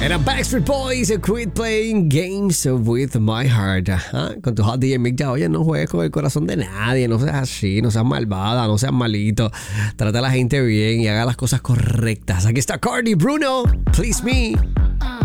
Eran Backstreet Boys, Quit Playing Games with My Heart. Ajá, con tu hot DJ Mick ya. Oye, no juegues con el corazón de nadie, no seas así, no seas malvada, no seas malito. Trata a la gente bien y haga las cosas correctas. Aquí está Cardi, Bruno, Please Me.